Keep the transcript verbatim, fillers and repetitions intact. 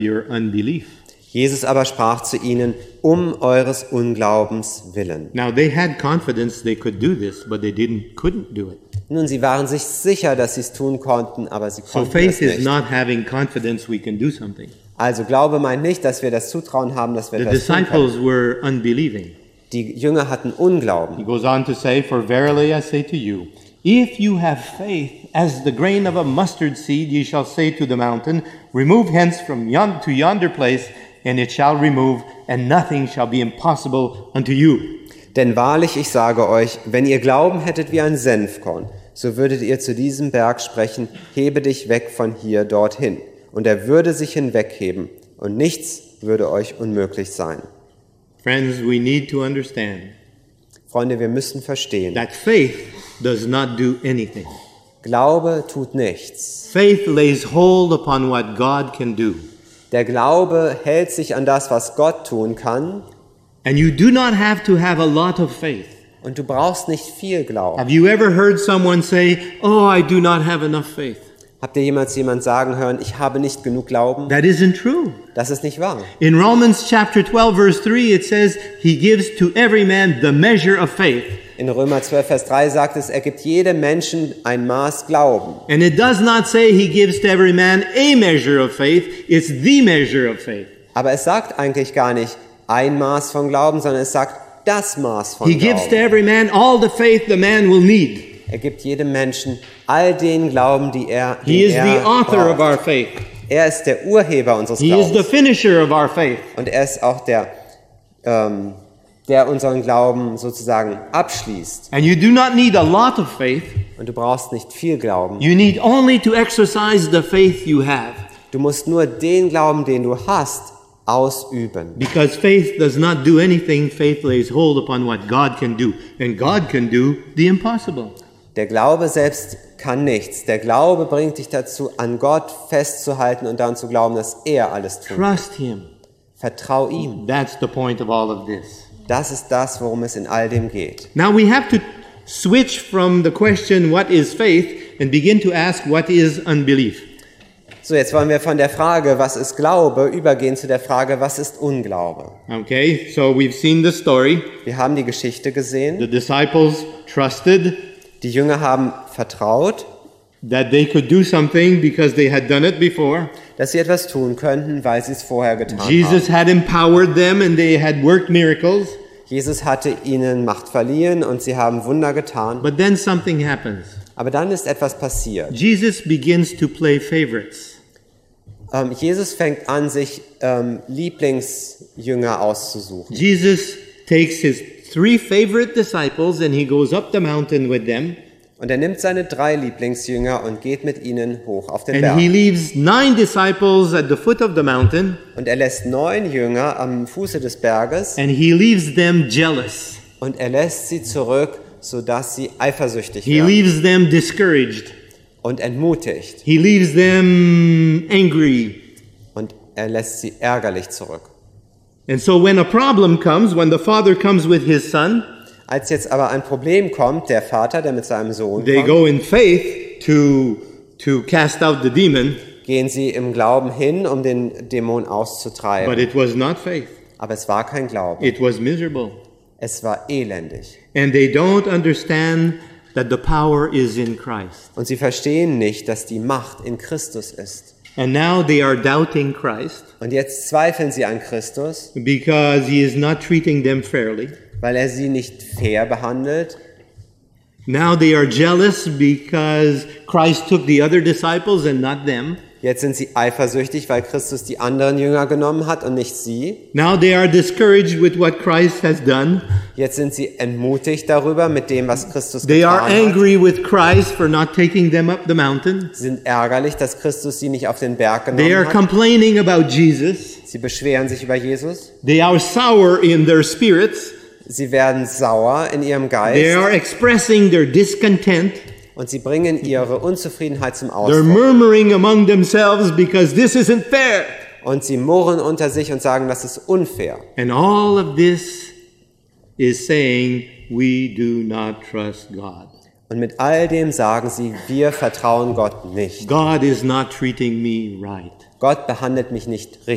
your unbelief. Jesus aber sprach zu ihnen, um eures Unglaubens willen. Now they had confidence they could do this, but they didn't couldn't do it. Nun, sie waren sich sicher, dass sie es tun konnten, aber sie So konnten faith es is nicht. not having confidence we can do something. Also Glaube meint nicht, dass wir das Zutrauen haben, dass wir The das tun können. disciples were unbelieving. Die Jünger hatten He Unglauben. goes on to say, "For verily I say to you, if you have faith as the grain of a mustard seed, ye shall say to the mountain, remove hence from yon to yonder place, and it shall remove, and nothing shall be impossible unto you." Denn wahrlich, ich sage euch, wenn ihr Glauben hättet wie ein Senfkorn, so würdet ihr zu diesem Berg sprechen, hebe dich weg von hier dorthin. Und er würde sich hinwegheben, und nichts würde euch unmöglich sein. Friends, we need to understand Freunde, wir müssen verstehen, that faith does not do anything. Glaube tut nichts. Faith lays hold upon what God can do. Der Glaube hält sich an das, was Gott tun kann, And you do not have to have a lot of faith. und du brauchst nicht viel Glauben. Have you ever heard someone say, "Oh, I do not have enough faith"? Habt ihr jemals jemand sagen hören, ich habe nicht genug Glauben? That isn't true. Das ist nicht wahr. In Romans chapter twelve verse three it says, "He gives to every man the measure of faith." In Römer zwölf, Vers drei sagt es, er gibt jedem Menschen ein Maß Glauben. And it does not say he gives to every man a measure of faith, it's the measure of faith. Aber es sagt eigentlich gar nicht ein Maß von Glauben, sondern es sagt das Maß von He gives to Glauben. every man all the faith the man will need. Er gibt jedem Menschen all den Glauben, die er, den He is er the author of braucht. our faith. Er ist der Urheber unseres He is the Glaubens. finisher of our faith. Und er ist auch der, ähm, der unseren Glauben sozusagen abschließt. And you do not need a lot of faith. Und du brauchst nicht viel Glauben. You need only to exercise the faith you have. Du musst nur den Glauben, den du hast, ausüben. Because faith does not do anything, faith lays hold upon what God can do. And God can do the impossible. Der Glaube selbst kann nichts. Der Glaube bringt dich dazu, an Gott festzuhalten und daran zu glauben, dass er alles tut. Trust Him. Vertrau ihm. That's the point of all of this. Das ist das, worum es in all dem geht. Now we have to switch from the question, what is faith, and begin to ask, what is unbelief? So, jetzt wollen wir von der Frage, was ist Glaube, übergehen zu der Frage, was ist Unglaube. Okay, so we've seen the story. Wir haben die Geschichte gesehen. The disciples trusted Die Jünger haben vertraut, that they could do something because they had done it before. dass sie etwas tun könnten, weil sie es vorher getan Jesus haben. had empowered them and they had worked miracles. Jesus hatte ihnen Macht verliehen und sie haben Wunder getan. But then something happens. Aber dann ist etwas passiert. Jesus begins to play favorites. Ähm, Jesus fängt an, sich ähm, Lieblingsjünger auszusuchen. Jesus takes his three favorite disciples and he goes up the mountain with them. Und er nimmt seine drei Lieblingsjünger und geht mit ihnen hoch auf den And Berg. he leaves nine disciples at the foot of the mountain Und er lässt neun Jünger am Fuße des Berges and he leaves them jealous. und er lässt sie zurück, sodass sie eifersüchtig He werden leaves them discouraged. und entmutigt. He leaves them angry. Und er lässt sie ärgerlich zurück. And so when a problem comes, when the father comes with his son, Als jetzt aber ein Problem kommt, der Vater, der mit seinem Sohn they kommt, go in faith to, to cast out the demon, gehen sie im Glauben hin, um den Dämon but auszutreiben. it was not faith. Aber es war kein Glaube. It was miserable. Es war elendig. And they don't understand that the power is in Christ. Und sie verstehen nicht, dass die Macht in Christus ist. And now they are doubting Christ Und jetzt zweifeln sie an Christus, because he is not treating them fairly. weil er sie nicht fair behandelt. Now they are jealous because Christ took the other disciples and not them. Jetzt sind sie eifersüchtig, weil Christus die anderen Jünger genommen hat und nicht sie. Now they are discouraged with what Christ has done. Jetzt sind sie entmutigt darüber mit dem, was Christus They are getan hat. angry with Christ for not taking them up the mountain. Sie sind ärgerlich, dass Christus sie nicht auf den Berg They are genommen hat. complaining about Jesus. Sie beschweren sich über Jesus. They are sour in their spirits. Sie werden sauer in ihrem They Geist are expressing their discontent. und sie bringen ihre Unzufriedenheit zum They're Ausdruck. murmuring among themselves because this isn't fair. Und sie murren unter sich und sagen, das ist unfair. And all of this is saying we do not trust God. Und mit all dem sagen sie, wir vertrauen Gott nicht. God is not treating me right. Gott behandelt mich nicht richtig.